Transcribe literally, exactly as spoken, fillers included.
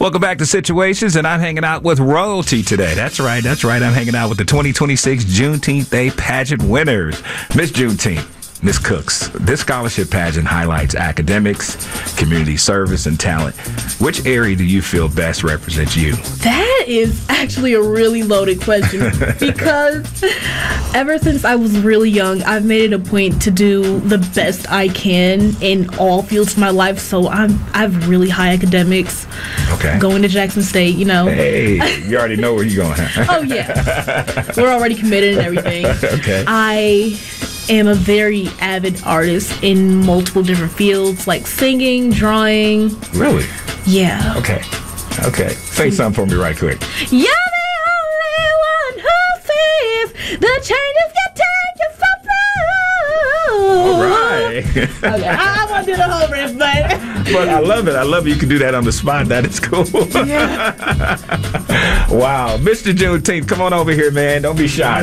Welcome back to Situations, and I'm hanging out with royalty today. That's right, that's right. I'm hanging out with the twenty twenty-six Juneteenth Day pageant winners. Miss Juneteenth, Miss Cooks. This scholarship pageant highlights academics, community service, and talent. Which area do you feel best represents you? That is actually a really loaded question because ever since I was really young, I've made it a point to do the best I can in all fields of my life. So I'm I have really high academics. Okay. Going to Jackson State, you know. Hey, you already know where you're going, huh? Oh, yeah. We're already committed and everything. Okay. I am a very avid artist in multiple different fields, like singing, drawing. Really? Yeah. Okay. Okay. Say something for me right quick. You're the only one who sees the changes can take you so far. All right. Okay, I, I won't do the whole rest, but... But I love it. I love it. You can do that on the spot. That is cool. Yeah. Wow. Mister Juneteenth, come on over here, man. Don't be shy.